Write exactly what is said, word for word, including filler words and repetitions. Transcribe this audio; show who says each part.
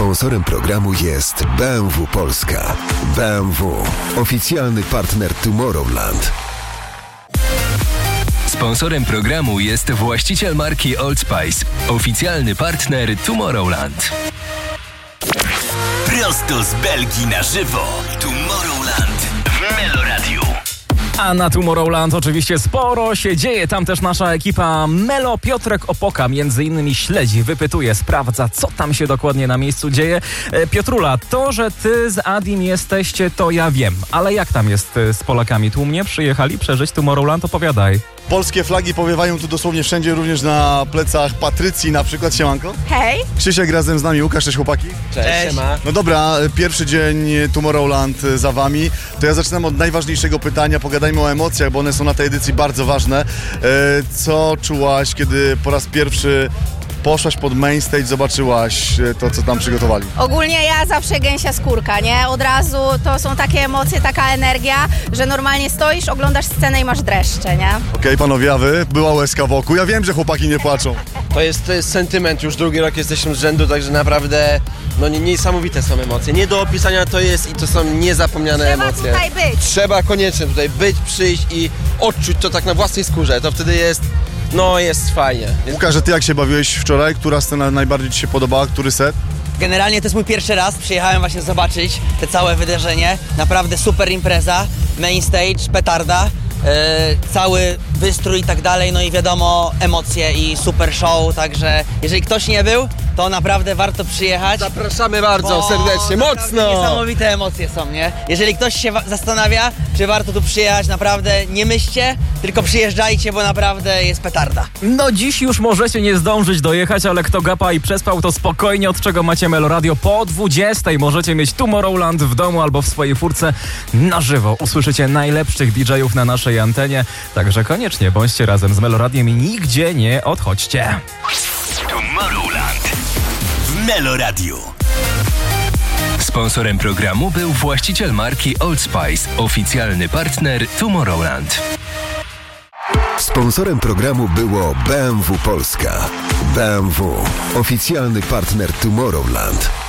Speaker 1: Sponsorem programu jest B M W Polska. B M W, oficjalny partner Tomorrowland.
Speaker 2: Sponsorem programu jest właściciel marki Old Spice, oficjalny partner Tomorrowland.
Speaker 3: Prosto z Belgii na żywo. Tomorrowland w Meloradiu.
Speaker 4: A na Tomorrowland oczywiście sporo się dzieje. Tam też nasza ekipa Melo. Piotrek Opoka między innymi śledzi, wypytuje, sprawdza, co tam się dokładnie na miejscu dzieje. E, Piotrula, to, że ty z Adim jesteście, to ja wiem. Ale jak tam jest z Polakami? Tłumnie przyjechali przeżyć Tomorrowland? Opowiadaj.
Speaker 5: Polskie flagi powiewają tu dosłownie wszędzie, również na plecach Patrycji na przykład. Siemanko.
Speaker 6: Hej.
Speaker 5: Krzysiek razem z nami, Łukasz, cześć chłopaki.
Speaker 7: Cześć. Cześć.
Speaker 5: No dobra, pierwszy dzień Tomorrowland za wami. To ja zaczynam od najważniejszego pytania. Pogadajmy o emocjach, bo one są na tej edycji bardzo ważne. Co czułaś, kiedy po raz pierwszy poszłaś pod main stage, zobaczyłaś to, co tam przygotowali?
Speaker 6: Ogólnie ja zawsze gęsia skórka, nie? Od razu to są takie emocje, taka energia, że normalnie stoisz, oglądasz scenę i masz dreszcze, nie?
Speaker 5: Okej, okay, panowie, a wy? Była łezka wokół. Ja wiem, że chłopaki nie płaczą.
Speaker 7: To jest, to jest sentyment, już drugi rok jesteśmy z rzędu, także naprawdę no niesamowite są emocje. Nie do opisania to jest i to są niezapomniane
Speaker 6: Trzeba
Speaker 7: emocje.
Speaker 6: Trzeba tutaj być.
Speaker 7: Trzeba koniecznie tutaj być, przyjść i odczuć to tak na własnej skórze. To wtedy jest, no jest fajnie.
Speaker 5: Łukasz, a ty jak się bawiłeś wczoraj? Która scena najbardziej ci się podobała? Który set?
Speaker 8: Generalnie to jest mój pierwszy raz, przyjechałem właśnie zobaczyć te całe wydarzenie. Naprawdę super impreza, main stage, petarda, yy, cały wystrój i tak dalej, no i wiadomo emocje i super show, także jeżeli ktoś nie był, to naprawdę warto przyjechać.
Speaker 7: Zapraszamy bardzo serdecznie, mocno!
Speaker 8: Niesamowite emocje są, nie? Jeżeli ktoś się wa- zastanawia, czy warto tu przyjechać, naprawdę nie myślcie, tylko przyjeżdżajcie, bo naprawdę jest petarda.
Speaker 4: No dziś już możecie nie zdążyć dojechać, ale kto gapa i przespał, to spokojnie, od czego macie Meloradio po dwudziestej. Możecie mieć Tomorrowland w domu albo w swojej furce na żywo. Usłyszycie najlepszych didżejów na naszej antenie, także koniecznie bądźcie razem z Meloradiem i nigdzie nie odchodźcie.
Speaker 3: Tomorrowland w Meloradiu.
Speaker 2: Sponsorem programu był właściciel marki Old Spice, oficjalny partner Tomorrowland.
Speaker 1: Sponsorem programu było B M W Polska. B M W, oficjalny partner Tomorrowland.